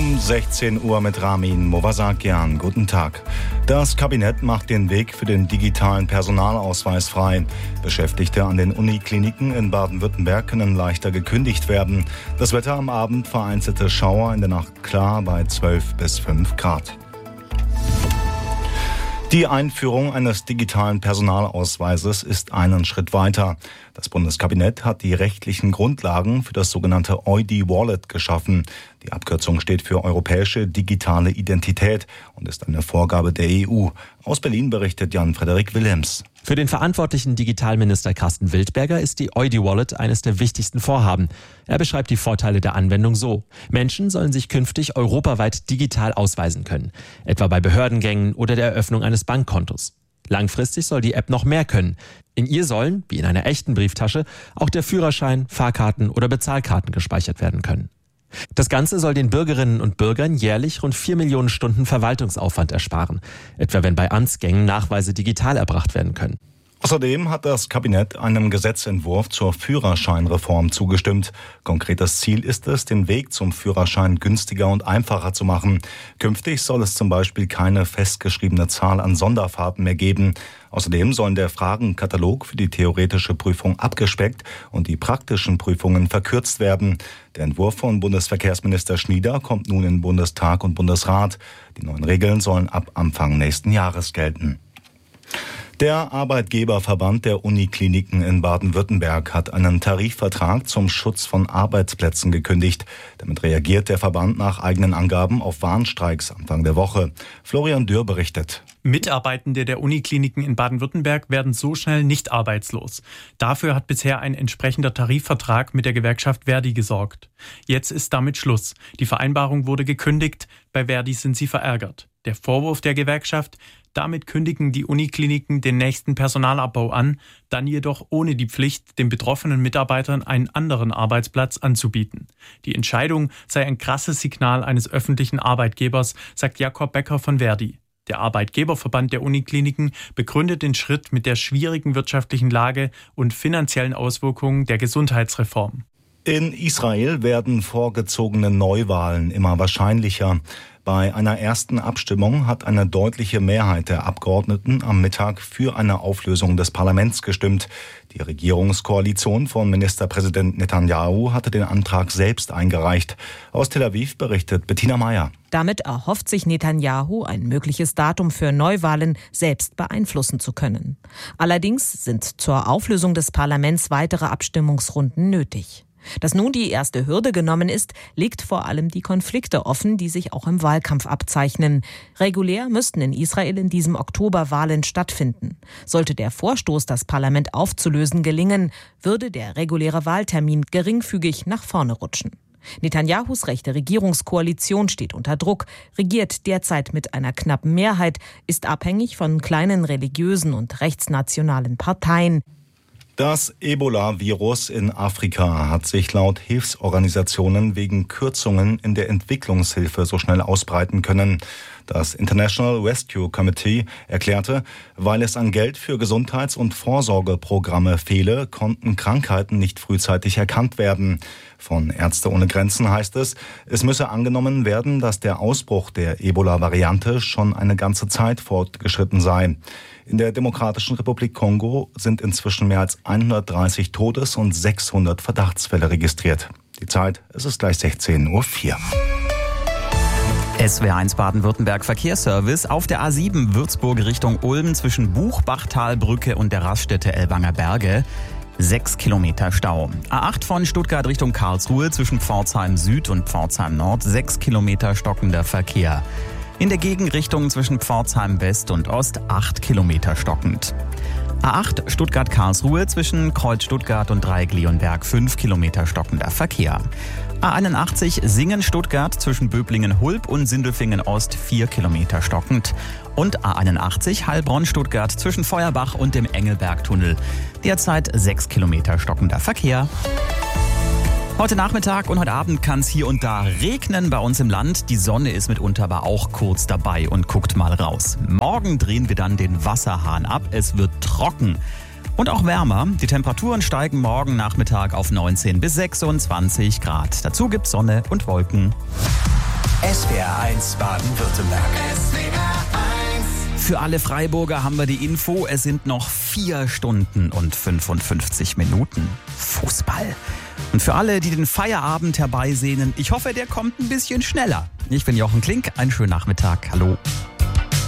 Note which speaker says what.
Speaker 1: Um 16 Uhr mit Ramin Movasakian. Guten Tag. Das Kabinett macht den Weg für den digitalen Personalausweis frei. Beschäftigte an den Unikliniken in Baden-Württemberg können leichter gekündigt werden. Das Wetter am Abend vereinzelte Schauer, in der Nacht klar bei 12 bis 5 Grad. Die Einführung eines digitalen Personalausweises ist einen Schritt weiter. Das Bundeskabinett hat die rechtlichen Grundlagen für das sogenannte EUDI-Wallet geschaffen. Die Abkürzung steht für Europäische Digitale Identität und ist eine Vorgabe der EU. Aus Berlin berichtet Jan-Frederik Willems.
Speaker 2: Für den verantwortlichen Digitalminister Carsten Wildberger ist die EUDI-Wallet eines der wichtigsten Vorhaben. Er beschreibt die Vorteile der Anwendung so: Menschen sollen sich künftig europaweit digital ausweisen können, etwa bei Behördengängen oder der Eröffnung eines Bankkontos. Langfristig soll die App noch mehr können. In ihr sollen, wie in einer echten Brieftasche, auch der Führerschein, Fahrkarten oder Bezahlkarten gespeichert werden können. Das Ganze soll den Bürgerinnen und Bürgern jährlich rund 4 Millionen Stunden Verwaltungsaufwand ersparen, etwa wenn bei Amtsgängen Nachweise digital erbracht werden können.
Speaker 1: Außerdem hat das Kabinett einem Gesetzentwurf zur Führerscheinreform zugestimmt. Konkretes Ziel ist es, den Weg zum Führerschein günstiger und einfacher zu machen. Künftig soll es zum Beispiel keine festgeschriebene Zahl an Sonderfahrten mehr geben. Außerdem sollen der Fragenkatalog für die theoretische Prüfung abgespeckt und die praktischen Prüfungen verkürzt werden. Der Entwurf von Bundesverkehrsminister Schnieder kommt nun in Bundestag und Bundesrat. Die neuen Regeln sollen ab Anfang nächsten Jahres gelten. Der Arbeitgeberverband der Unikliniken in Baden-Württemberg hat einen Tarifvertrag zum Schutz von Arbeitsplätzen gekündigt. Damit reagiert der Verband nach eigenen Angaben auf Warnstreiks Anfang der Woche. Florian Dürr berichtet.
Speaker 3: Mitarbeitende der Unikliniken in Baden-Württemberg werden so schnell nicht arbeitslos. Dafür hat bisher ein entsprechender Tarifvertrag mit der Gewerkschaft Verdi gesorgt. Jetzt ist damit Schluss. Die Vereinbarung wurde gekündigt. Bei Verdi sind sie verärgert. Der Vorwurf der Gewerkschaft: Damit kündigen die Unikliniken den nächsten Personalabbau an, dann jedoch ohne die Pflicht, den betroffenen Mitarbeitern einen anderen Arbeitsplatz anzubieten. Die Entscheidung sei ein krasses Signal eines öffentlichen Arbeitgebers, sagt Jakob Becker von Verdi. Der Arbeitgeberverband der Unikliniken begründet den Schritt mit der schwierigen wirtschaftlichen Lage und finanziellen Auswirkungen der Gesundheitsreform.
Speaker 1: In Israel werden vorgezogene Neuwahlen immer wahrscheinlicher. Bei einer ersten Abstimmung hat eine deutliche Mehrheit der Abgeordneten am Mittag für eine Auflösung des Parlaments gestimmt. Die Regierungskoalition von Ministerpräsident Netanyahu hatte den Antrag selbst eingereicht. Aus Tel Aviv berichtet Bettina Meyer.
Speaker 4: Damit erhofft sich Netanyahu, ein mögliches Datum für Neuwahlen selbst beeinflussen zu können. Allerdings sind zur Auflösung des Parlaments weitere Abstimmungsrunden nötig. Dass nun die erste Hürde genommen ist, legt vor allem die Konflikte offen, die sich auch im Wahlkampf abzeichnen. Regulär müssten in Israel in diesem Oktober Wahlen stattfinden. Sollte der Vorstoß, das Parlament aufzulösen, gelingen, würde der reguläre Wahltermin geringfügig nach vorne rutschen. Netanyahus rechte Regierungskoalition steht unter Druck, regiert derzeit mit einer knappen Mehrheit, ist abhängig von kleinen religiösen und rechtsnationalen Parteien.
Speaker 1: Das Ebola-Virus in Afrika hat sich laut Hilfsorganisationen wegen Kürzungen in der Entwicklungshilfe so schnell ausbreiten können. Das International Rescue Committee erklärte, weil es an Geld für Gesundheits- und Vorsorgeprogramme fehle, konnten Krankheiten nicht frühzeitig erkannt werden. Von Ärzte ohne Grenzen heißt es, es müsse angenommen werden, dass der Ausbruch der Ebola-Variante schon eine ganze Zeit fortgeschritten sei. In der Demokratischen Republik Kongo sind inzwischen mehr als 130 Todes- und 600 Verdachtsfälle registriert. Die Zeit, es ist gleich 16:04 Uhr.
Speaker 5: SWR1 Baden-Württemberg Verkehrsservice auf der A7 Würzburg Richtung Ulm zwischen Buchbachtalbrücke und der Raststätte Ellwanger Berge. 6 Kilometer Stau. A8 von Stuttgart Richtung Karlsruhe zwischen Pforzheim Süd und Pforzheim Nord. 6 Kilometer stockender Verkehr. In der Gegenrichtung zwischen Pforzheim West und Ost 8 Kilometer stockend. A8 Stuttgart-Karlsruhe zwischen Kreuz Stuttgart und Dreieck-Leonberg 5 Kilometer stockender Verkehr. A81 Singen-Stuttgart zwischen Böblingen-Hulb und Sindelfingen-Ost 4 Kilometer stockend. Und A81 Heilbronn-Stuttgart zwischen Feuerbach und dem Engelbergtunnel. Derzeit 6 Kilometer stockender Verkehr. Heute Nachmittag und heute Abend kann es hier und da regnen bei uns im Land. Die Sonne ist mitunter aber auch kurz dabei und guckt mal raus. Morgen drehen wir dann den Wasserhahn ab. Es wird trocken und auch wärmer. Die Temperaturen steigen morgen Nachmittag auf 19 bis 26 Grad. Dazu gibt's Sonne und Wolken.
Speaker 6: SWR1 Baden-Württemberg.
Speaker 5: Für alle Freiburger haben wir die Info, es sind noch 4 Stunden und 55 Minuten Fußball. Und für alle, die den Feierabend herbeisehnen, ich hoffe, der kommt ein bisschen schneller. Ich bin Jochen Klink, einen schönen Nachmittag. Hallo.